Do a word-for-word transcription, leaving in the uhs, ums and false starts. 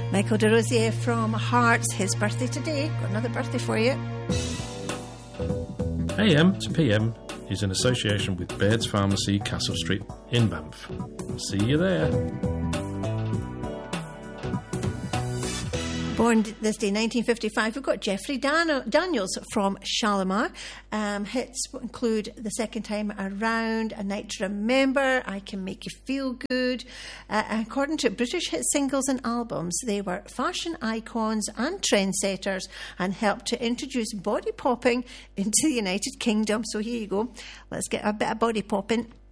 Michael de Rosier from Hearts, his birthday today. Got another birthday for you. A M to P M is in association with Baird's Pharmacy, Castle Street in Banff. See you there. Born this day, nineteen fifty-five, we've got Jeffrey Dan- Daniels from Shalimar. Um, hits include The Second Time Around, A Night to Remember, I Can Make You Feel Good. Uh, according to British hit singles and albums, they were fashion icons and trendsetters and helped to introduce body popping into the United Kingdom. So here you go. Let's get a bit of body popping.